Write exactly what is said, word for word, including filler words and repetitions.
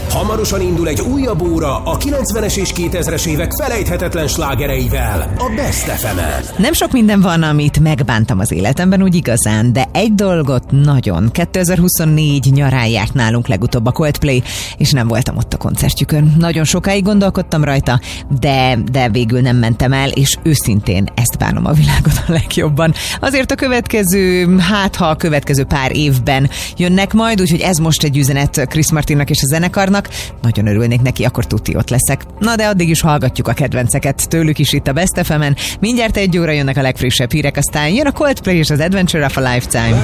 Hamarosan indul egy újabb óra a kilencvenes és kétezres évek felejthetetlen slágereivel, a Best ef emen. Nem sok minden van, amit megbántam az életemben úgy igazán, de egy dolgot nagyon. kétezer-huszonnégy nyarán járt nálunk legutóbb a Coldplay, és nem voltam ott a koncertjükön. Nagyon sokáig gondolkodtam rajta, de, de végül nem mentem el, és őszintén ezt bánom a világon a legjobban. Azért a következő, hát ha a következő pár évben jönnek majd, úgyhogy ez most egy üzenet Chris Martinnak és a zenekarnak. Nagyon örülnék neki, akkor tuti ott leszek. Na de addig is hallgatjuk a kedvenceket tőlük is itt a Best ef emen. Mindjárt egy óra jönnek a legfrissebb hírek, aztán jön a Coldplay és az Adventure of a Lifetime.